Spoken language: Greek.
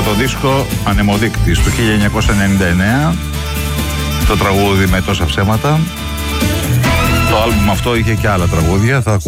το δίσκο Ανεμοδείκτης του 1999, το τραγούδι με τόσα ψέματα. Το άλμπουμ αυτό είχε και άλλα τραγούδια, θα